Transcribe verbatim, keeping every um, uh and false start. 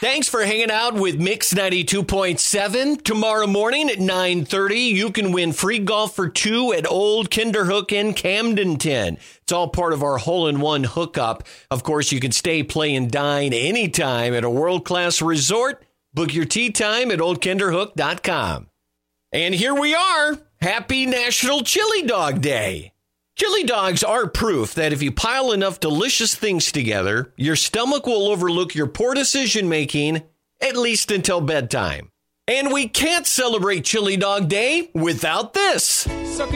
Thanks for hanging out with Mix ninety-two point seven. Tomorrow morning at nine thirty, you can win free golf for two at Old Kinderhook in Camdenton. It's all part of our hole-in-one hookup. Of course, you can stay, play, and dine anytime at a world-class resort. Book your tee time at old kinderhook dot com. And here we are. Happy National Chili Dog Day. Chili dogs are proof that if you pile enough delicious things together, your stomach will overlook your poor decision-making, at least until bedtime. And we can't celebrate Chili Dog Day without this.